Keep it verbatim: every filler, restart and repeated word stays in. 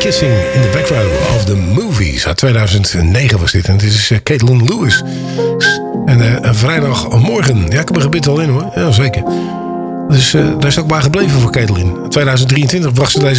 Kissing in the Background of the Movies. Uit tweeduizend negen was dit. En het is uh, Caitlin Lewis. En uh, een vrijdagmorgen. Ja, ik heb er gebit al in hoor. Ja, zeker. Dus uh, daar is ook maar gebleven voor Caitlin. In tweeduizend drieëntwintig bracht ze deze